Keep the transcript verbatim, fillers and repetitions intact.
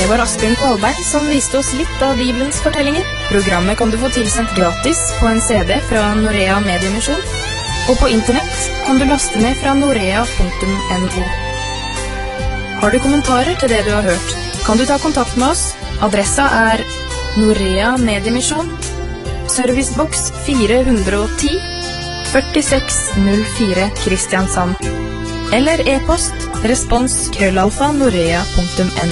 Det var Asbjørn Kvalbein som viste oss litt av Bibelens fortellinger. Programmet kan du få tilsendt gratis på en C D fra Norea Mediemisjon, og på internett kan du laste ned fra norea punktum no. Har du kommentarer til det du har hørt, kan du ta kontakt med oss. Adressa er Norea Mediemisjon, serviceboks fire hundre og ti, førtiseks null fire Kristiansand, eller e-post respons krøllalfa norea punktum no.